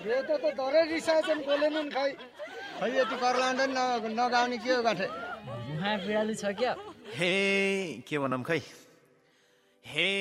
रेतो त धरै रिसाएछन् बोलेनन् खै यति कर लाँदैन नगाउने के हो गाठे मुहा बिराली छ क्या हे के भनौँ खै हे